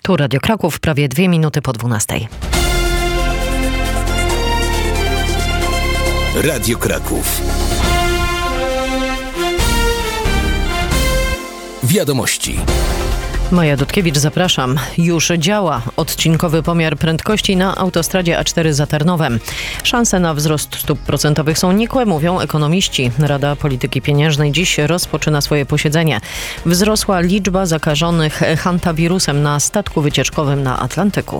Tu Radio Kraków, prawie 2 minuty po 12. Radio Kraków. Wiadomości. Maja Dudkiewicz, zapraszam. Już działa odcinkowy pomiar prędkości na autostradzie A4 za Tarnowem. Szanse na wzrost stóp procentowych są nikłe, mówią ekonomiści. Rada Polityki Pieniężnej dziś rozpoczyna swoje posiedzenie. Wzrosła liczba zakażonych hantawirusem na statku wycieczkowym na Atlantyku.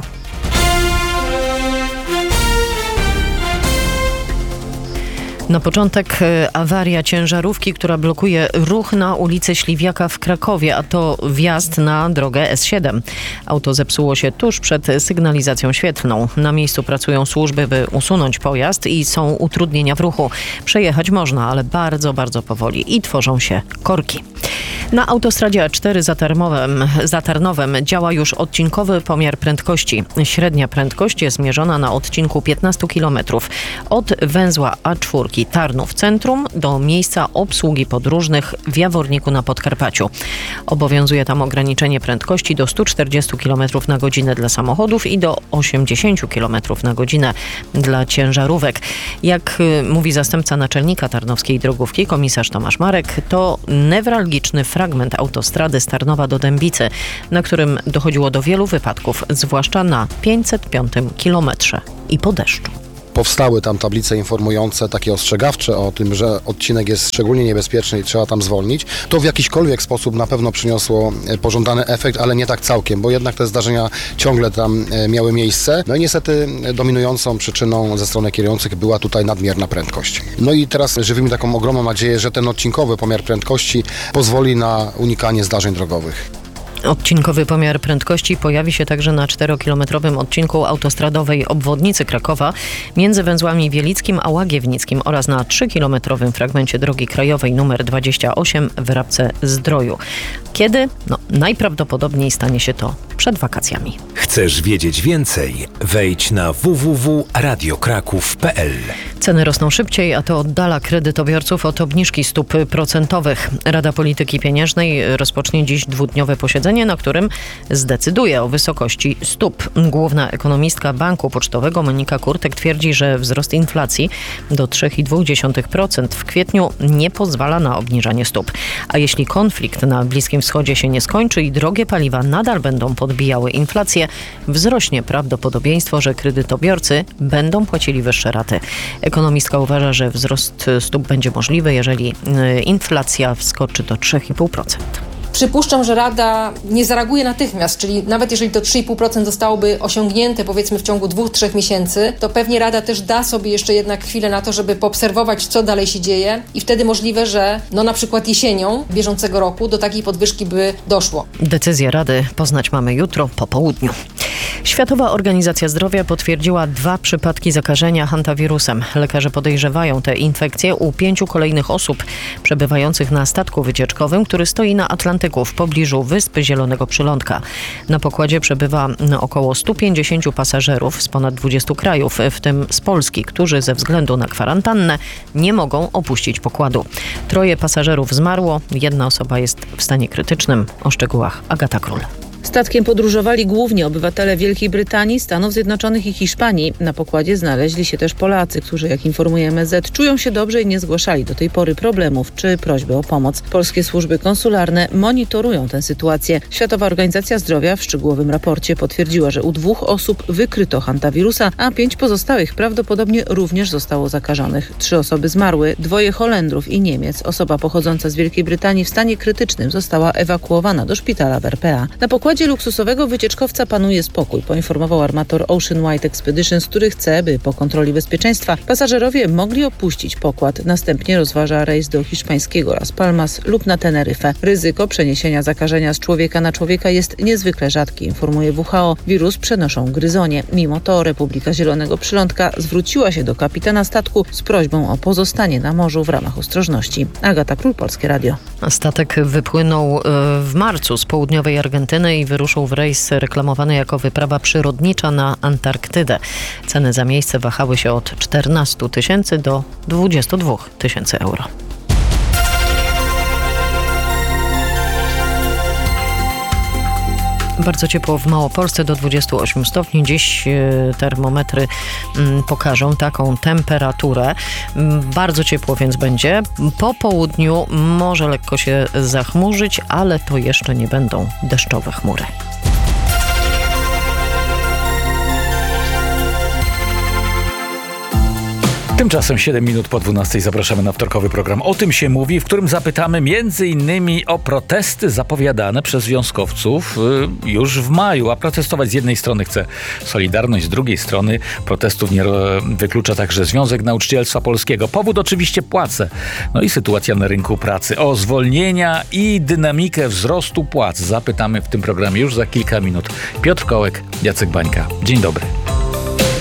Na początek awaria ciężarówki, która blokuje ruch na ulicy Śliwiaka w Krakowie, a to wjazd na drogę S7. Auto zepsuło się tuż przed sygnalizacją świetlną. Na miejscu pracują służby, by usunąć pojazd i są utrudnienia w ruchu. Przejechać można, ale bardzo, bardzo powoli i tworzą się korki. Na autostradzie A4 za Tarnowem działa już odcinkowy pomiar prędkości. Średnia prędkość jest mierzona na odcinku 15 km od węzła A4 Tarnów Centrum do miejsca obsługi podróżnych w Jaworniku na Podkarpaciu. Obowiązuje tam ograniczenie prędkości do 140 km na godzinę dla samochodów i do 80 km na godzinę dla ciężarówek. Jak mówi zastępca naczelnika tarnowskiej drogówki, komisarz Tomasz Marek, to newralgiczny fragment autostrady z Tarnowa do Dębicy, na którym dochodziło do wielu wypadków, zwłaszcza na 505 kilometrze i po deszczu. Powstały tam tablice informujące, takie ostrzegawcze o tym, że odcinek jest szczególnie niebezpieczny i trzeba tam zwolnić. To w jakiśkolwiek sposób na pewno przyniosło pożądany efekt, ale nie tak całkiem, bo jednak te zdarzenia ciągle tam miały miejsce. No i niestety dominującą przyczyną ze strony kierujących była tutaj nadmierna prędkość. No i teraz żywimy taką ogromną nadzieję, że ten odcinkowy pomiar prędkości pozwoli na unikanie zdarzeń drogowych. Odcinkowy pomiar prędkości pojawi się także na 4-kilometrowym odcinku autostradowej obwodnicy Krakowa między węzłami Wielickim a Łagiewnickim oraz na 3-kilometrowym fragmencie drogi krajowej nr 28 w Rabce-Zdroju. Kiedy? Najprawdopodobniej stanie się to przed wakacjami. Chcesz wiedzieć więcej? Wejdź na www.radiokraków.pl. Ceny rosną szybciej, a to oddala kredytobiorców od obniżki stóp procentowych. Rada Polityki Pieniężnej rozpocznie dziś dwudniowe posiedzenie, na którym zdecyduje o wysokości stóp. Główna ekonomistka Banku Pocztowego Monika Kurtek twierdzi, że wzrost inflacji do 3,2% w kwietniu nie pozwala na obniżanie stóp. A jeśli konflikt na Bliskim Wschodzie się nie skończy i drogie paliwa nadal będą podbijały inflację, wzrośnie prawdopodobieństwo, że kredytobiorcy będą płacili wyższe raty. Ekonomistka uważa, że wzrost stóp będzie możliwy, jeżeli inflacja wskoczy do 3,5%. Przypuszczam, że Rada nie zareaguje natychmiast, czyli nawet jeżeli to 3,5% zostałoby osiągnięte powiedzmy w ciągu 2-3 miesięcy, to pewnie Rada też da sobie jeszcze jednak chwilę na to, żeby poobserwować, co dalej się dzieje i wtedy możliwe, że na przykład jesienią bieżącego roku do takiej podwyżki by doszło. Decyzję Rady poznać mamy jutro po południu. Światowa Organizacja Zdrowia potwierdziła 2 przypadki zakażenia hantawirusem. Lekarze podejrzewają tę infekcję u 5 kolejnych osób przebywających na statku wycieczkowym, który stoi na Atlantyku w pobliżu Wysp Zielonego Przylądka. Na pokładzie przebywa około 150 pasażerów z ponad 20 krajów, w tym z Polski, którzy ze względu na kwarantannę nie mogą opuścić pokładu. 3 pasażerów zmarło, 1 osoba jest w stanie krytycznym. O szczegółach Agata Król. Statkiem podróżowali głównie obywatele Wielkiej Brytanii, Stanów Zjednoczonych i Hiszpanii. Na pokładzie znaleźli się też Polacy, którzy, jak informuje MSZ, czują się dobrze i nie zgłaszali do tej pory problemów czy prośby o pomoc. Polskie służby konsularne monitorują tę sytuację. Światowa Organizacja Zdrowia w szczegółowym raporcie potwierdziła, że u 2 osób wykryto hantawirusa, a 5 pozostałych prawdopodobnie również zostało zakażonych. 3 osoby zmarły, 2 Holendrów i Niemiec. Osoba pochodząca z Wielkiej Brytanii w stanie krytycznym została ewakuowana do szpitala w RPA. Na pokładzie luksusowego wycieczkowca panuje spokój, poinformował armator Ocean White Expeditions, który chce, by po kontroli bezpieczeństwa pasażerowie mogli opuścić pokład. Następnie rozważa rejs do hiszpańskiego Las Palmas lub na Teneryfę. Ryzyko przeniesienia zakażenia z człowieka na człowieka jest niezwykle rzadkie, informuje WHO. Wirus przenoszą gryzonie. Mimo to Republika Zielonego Przylądka zwróciła się do kapitana statku z prośbą o pozostanie na morzu w ramach ostrożności. Agata Król, Polskie Radio. Statek wypłynął w marcu z południowej Argentyny i wyruszył w rejs reklamowany jako wyprawa przyrodnicza na Antarktydę. Ceny za miejsce wahały się od 14 000 do 22 000 euro. Bardzo ciepło w Małopolsce, do 28 stopni. Dziś termometry pokażą taką temperaturę. Bardzo ciepło więc będzie. Po południu może lekko się zachmurzyć, ale to jeszcze nie będą deszczowe chmury. Tymczasem 7 minut po 12 zapraszamy na wtorkowy program O tym się mówi, w którym zapytamy m.in. o protesty zapowiadane przez związkowców już w maju. A protestować z jednej strony chce Solidarność, z drugiej strony protestów nie wyklucza także Związek Nauczycielstwa Polskiego. Powód oczywiście płace. No i sytuacja na rynku pracy. O zwolnienia i dynamikę wzrostu płac zapytamy w tym programie już za kilka minut. Piotr Kołek, Jacek Bańka. Dzień dobry.